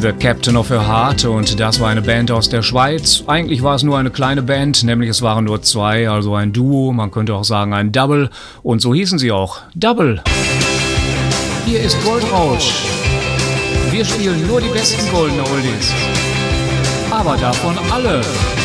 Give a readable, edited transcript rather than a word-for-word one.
The Captain of Her Heart, und das war eine Band aus der Schweiz. Eigentlich war es nur eine kleine Band, nämlich es waren nur zwei, also ein Duo, man könnte auch sagen ein Double, und so hießen sie auch, Double. Hier ist Goldrausch. Wir spielen nur die besten Golden Oldies, aber davon alle.